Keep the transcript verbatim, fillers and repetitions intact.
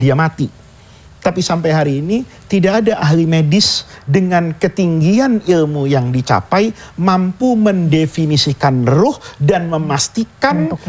dia mati. Tapi sampai hari ini tidak ada ahli medis dengan ketinggian ilmu yang dicapai mampu mendefinisikan ruh dan memastikan